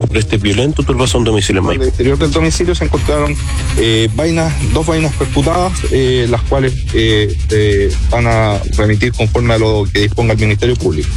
por este violento turbazo a un domicilio en Maipú. En el exterior del domicilio se encontraron dos vainas percutadas, las cuales van a remitir conforme a lo que disponga el Ministerio Público.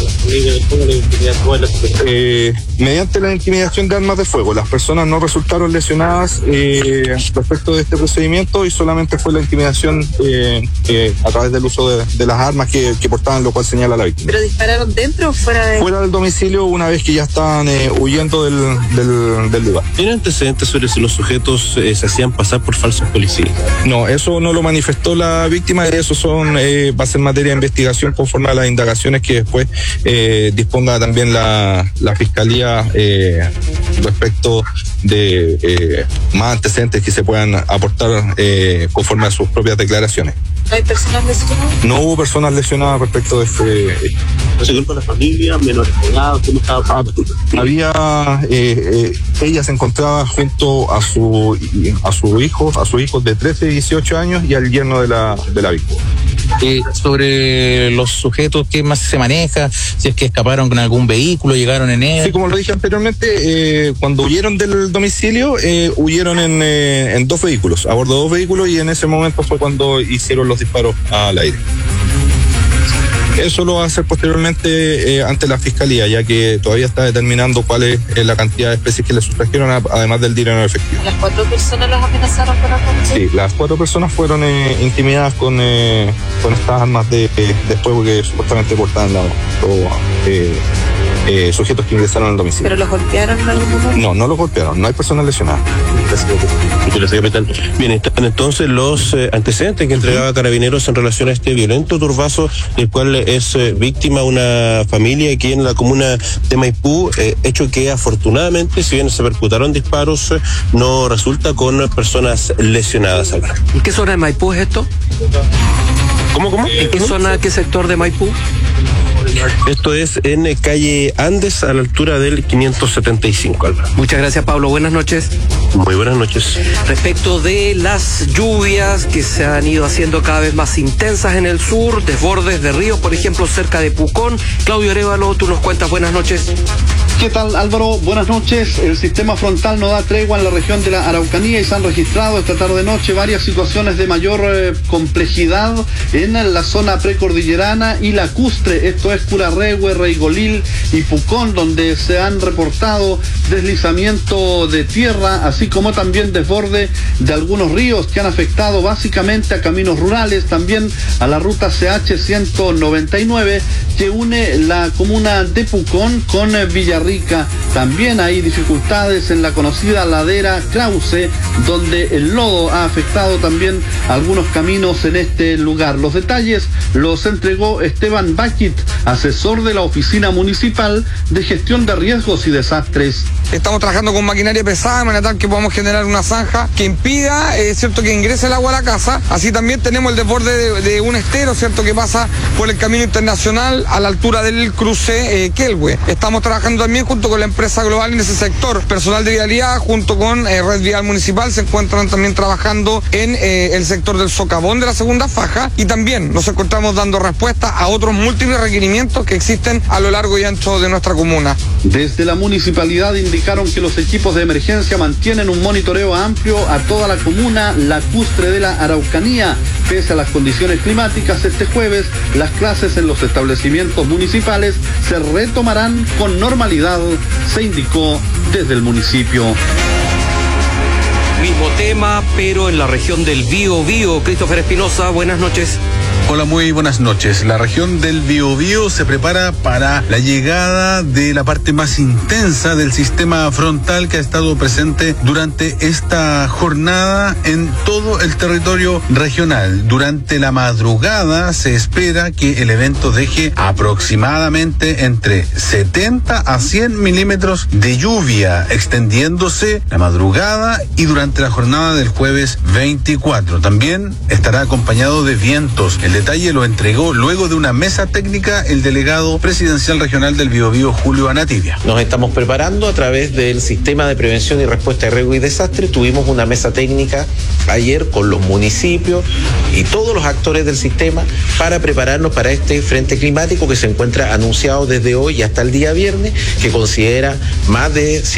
Mediante la intimidación de armas de fuego, las personas no resultaron lesionadas respecto de este procedimiento y solamente fue la intimidación a través del uso de las armas que portaban, lo cual señala la víctima. ¿Pero dispararon dentro o fuera de...? Fuera del domicilio, una vez que ya estaban huyendo del lugar. ¿Tiene antecedentes sobre si los sujetos se hacían pasar por falsos policías? No, eso no lo manifestó la víctima, eso va a ser materia de investigación conforme a las indagaciones que después disponga también la Fiscalía respecto de más antecedentes que se puedan aportar conforme a sus propias declaraciones. ¿No hay personas lesionadas? No hubo personas lesionadas respecto de este... ¿No se culpa a la familia, menores colgados? ¿Cómo estaba? Había... ella se encontraba junto a sus hijos de 13 y 18 años y al yerno de la víctima. Sobre los sujetos, ¿qué más se maneja? Si es que escaparon con algún vehículo, llegaron en él. Sí, como lo dije anteriormente, cuando huyeron del domicilio, huyeron en dos vehículos, a bordo de dos vehículos, y en ese momento fue cuando hicieron los disparos al aire. Eso lo va a hacer posteriormente ante la Fiscalía, ya que todavía está determinando cuál es la cantidad de especies que le sustrajeron, además del dinero en efectivo. ¿Las 4 personas las amenazaron con algo? Sí, las 4 personas fueron intimidadas con estas armas de fuego que supuestamente portaban sujetos que ingresaron al domicilio. ¿Pero los golpearon en algún momento? No los golpearon, no hay personas lesionadas. Gracias, capitán. Bien, están entonces los antecedentes que entregaba Carabineros en relación a este violento turbazo, del cual es víctima una familia aquí en la comuna de Maipú, hecho que afortunadamente, si bien se percutaron disparos, no resulta con personas lesionadas. ¿En qué zona de Maipú es esto? ¿Cómo? ¿En qué zona, qué sector de Maipú? Esto es en calle Andes, a la altura del 575, Álvaro. Muchas gracias, Pablo. Buenas noches. Muy buenas noches. Respecto de las lluvias que se han ido haciendo cada vez más intensas en el sur, desbordes de ríos, por ejemplo, cerca de Pucón. Claudio Arévalo, tú nos cuentas. Buenas noches. ¿Qué tal, Álvaro? Buenas noches. El sistema frontal no da tregua en la región de la Araucanía y se han registrado esta tarde-noche varias situaciones de mayor complejidad en la zona precordillerana y lacustre. Esto es Curarrehue, Reigolil y Pucón, donde se han reportado deslizamiento de tierra, así como también desborde de algunos ríos que han afectado básicamente a caminos rurales, también a la ruta CH 199 que une la comuna de Pucón con Villarrica. También hay dificultades en la conocida ladera Krause, donde el lodo ha afectado también algunos caminos en este lugar. Los detalles los entregó Esteban Bakit, asesor de la Oficina Municipal de Gestión de Riesgos y Desastres. Estamos trabajando con maquinaria pesada de manera tal que podamos generar una zanja que impida, cierto, que ingrese el agua a la casa. Así también tenemos el desborde de un estero, cierto, que pasa por el camino internacional a la altura del cruce Kelwe. Estamos trabajando también junto con la empresa global en ese sector. Personal de vialidad junto con Red Vial Municipal se encuentran también trabajando en el sector del socavón de la segunda faja, y también nos encontramos dando respuesta a otros múltiples requerimientos que existen a lo largo y ancho de nuestra comuna. Desde la municipalidad indicaron que los equipos de emergencia mantienen un monitoreo amplio a toda la comuna lacustre de la Araucanía. Pese a las condiciones climáticas, este jueves las clases en los establecimientos municipales se retomarán con normalidad, se indicó desde el municipio. Mismo tema, pero en la región del Biobío. Christopher Espinosa, buenas noches. Hola, muy buenas noches. La región del Biobío se prepara para la llegada de la parte más intensa del sistema frontal que ha estado presente durante esta jornada en todo el territorio regional. Durante la madrugada se espera que el evento deje aproximadamente entre 70 a 100 milímetros de lluvia, extendiéndose la madrugada y durante la jornada del jueves 24. También estará acompañado de vientos. El detalle lo entregó luego de una mesa técnica el delegado presidencial regional del Biobío, Julio Anativia. Nos estamos preparando a través del sistema de prevención y respuesta a riesgo y desastre. Tuvimos una mesa técnica ayer con los municipios y todos los actores del sistema para prepararnos para este frente climático que se encuentra anunciado desde hoy hasta el día viernes, que considera más de